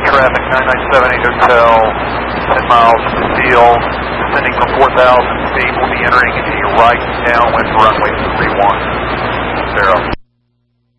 traffic, 9978 Hotel, 10 miles to the field, descending from 4,000 feet, will be entering into a right downwind runway 31. Zero.